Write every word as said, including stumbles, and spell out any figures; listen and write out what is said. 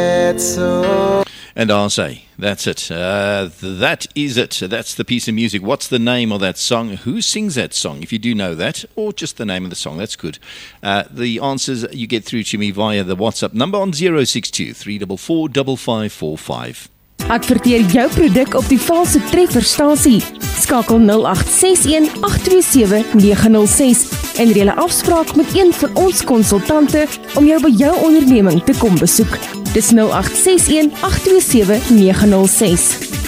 And I'll say, that's it. Uh, that is it. That's the piece of music. What's the name of that song? Who sings that song? If you do know that, or just the name of the song, that's good. Uh, the answers you get through to me via the WhatsApp number on zero six two, three four four, five five four five. Adverteer jou produk op die valse trefferstasie. Skakel nul agt ses een, agt twee sewe, nege nul ses en reël 'n afspraak met een van ons konsultante om jou by jou onderneming te kom besoek. Dis nul agt ses een, agt twee sewe, nege nul ses.